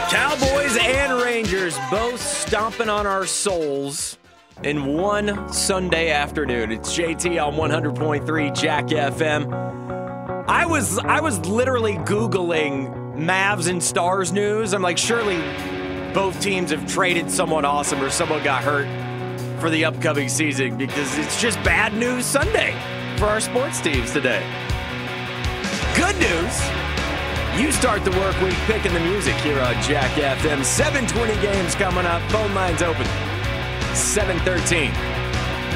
Cowboys and Rangers both stomping on our souls in one Sunday afternoon. It's JT on 100.3 Jack FM. I was literally Googling Mavs and Stars news. I'm like, surely both teams have traded someone awesome or someone got hurt for the upcoming season, because it's just bad news Sunday for our sports teams today. Good news. You start the work week picking the music here on Jack FM. 7:20 games coming up. Phone lines open. 7:13.